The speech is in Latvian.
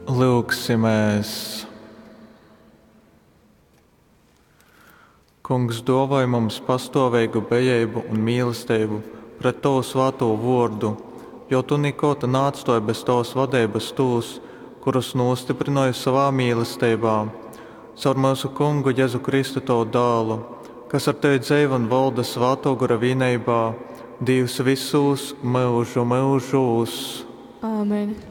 Lūksimies! Kungs, dāvāj mums pastāvīgu bejību un mīlestību pret Tavu svēto vārdu, jo Tu nekad neatstāji bez Tavas vadības tos, kurus nostiprināji savā mīlestībā. Caur mūsu Kungu Jēzu Kristu Tavu dēlu, kas ar Tevi dzīvo un valda svētā gara vienībā, Dievs visus mūžu mūžos. Āmen.